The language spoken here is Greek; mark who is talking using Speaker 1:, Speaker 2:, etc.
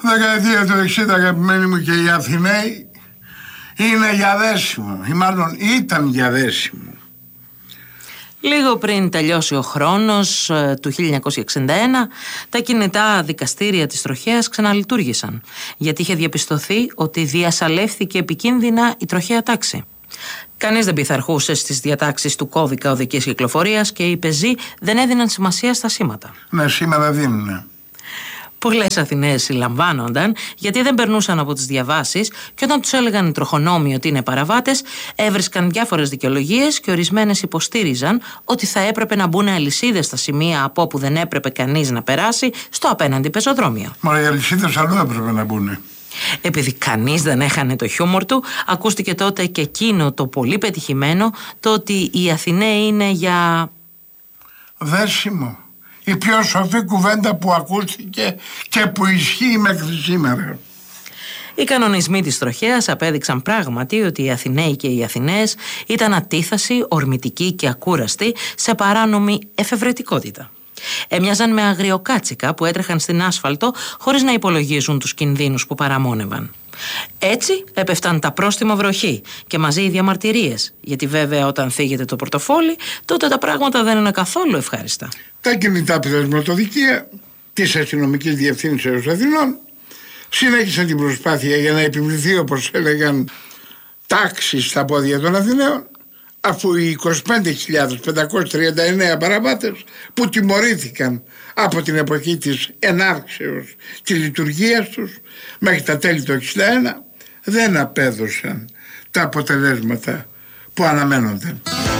Speaker 1: Δεκαετία του 60, αγαπημένοι μου, και οι Αθηναίοι είναι για δέσιμο, ή μάλλον ήταν για δέσιμο.
Speaker 2: Λίγο πριν τελειώσει ο χρόνος του 1961, τα κινητά δικαστήρια της τροχέας ξαναλειτουργήσαν, γιατί είχε διαπιστωθεί ότι διασαλεύθηκε επικίνδυνα η τροχαία τάξη. Κανείς δεν πειθαρχούσε στις διατάξεις του κώδικα οδικής κυκλοφορίας και οι πεζοί δεν έδιναν σημασία στα σήματα.
Speaker 1: Ναι, σήμερα δίνουνε.
Speaker 2: Πολλές Αθηναίες συλλαμβάνονταν γιατί δεν περνούσαν από τις διαβάσεις, και όταν τους έλεγαν οι τροχονόμοι ότι είναι παραβάτες, έβρισκαν διάφορες δικαιολογίες και ορισμένες υποστήριζαν ότι θα έπρεπε να μπουν αλυσίδες στα σημεία από όπου δεν έπρεπε κανείς να περάσει στο απέναντι πεζοδρόμιο.
Speaker 1: Μα οι αλυσίδες αλλού έπρεπε να μπουν.
Speaker 2: Επειδή κανείς δεν έχανε το χιούμορ του, ακούστηκε τότε και εκείνο το πολύ πετυχημένο, το ότι οι Αθηναίοι είναι για
Speaker 1: δέσιμο. Η πιο σοφή κουβέντα που ακούστηκε και που ισχύει μέχρι σήμερα.
Speaker 2: Οι κανονισμοί της τροχέας απέδειξαν πράγματι ότι οι Αθηναίοι και οι Αθηναίες ήταν ατίθασοι, ορμητικοί και ακούραστοι σε παράνομη εφευρετικότητα. Έμοιαζαν με αγριοκάτσικα που έτρεχαν στην άσφαλτο χωρίς να υπολογίζουν τους κινδύνους που παραμόνευαν. Έτσι έπεφταν τα πρόστιμα βροχή και μαζί οι διαμαρτυρίες, γιατί βέβαια όταν θίγεται το πορτοφόλι, τότε τα πράγματα δεν είναι καθόλου ευχάριστα.
Speaker 1: Τα κινητά πειθαρχηματοδικεία της Αστυνομικής Διευθύνσεως Αθηνών συνέχισαν την προσπάθεια για να επιβληθεί, όπως έλεγαν, τάξη στα πόδια των Αθηναίων, αφού οι 25.539 παραβάτες που τιμωρήθηκαν από την εποχή της ενάρξεως της λειτουργίας τους μέχρι τα τέλη του 1961 δεν απέδωσαν τα αποτελέσματα που αναμένονταν.